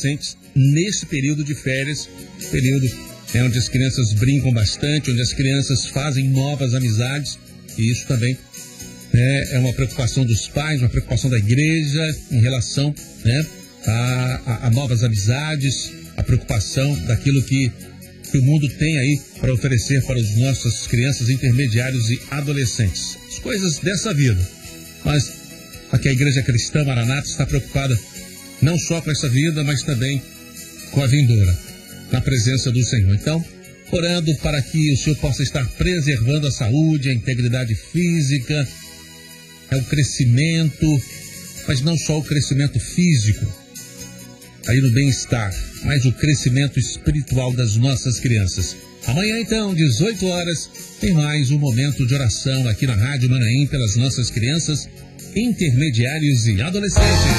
adolescentes nesse período de férias, período onde as crianças brincam bastante, onde as crianças fazem novas amizades, e isso também é uma preocupação dos pais, uma preocupação da igreja em relação a novas amizades, a preocupação daquilo que o mundo tem aí para oferecer para as nossas crianças, intermediários e adolescentes. As coisas dessa vida. Mas aqui a Igreja Cristã Maranata está preocupada não só com essa vida, mas também com a vindoura, na presença do Senhor. Então, orando para que o Senhor possa estar preservando a saúde, a integridade física, o crescimento, mas não só o crescimento físico, aí no bem-estar, mas o crescimento espiritual das nossas crianças. Amanhã, então, 18 horas, tem mais um momento de oração aqui na Rádio Manaim pelas nossas crianças, intermediários e adolescentes.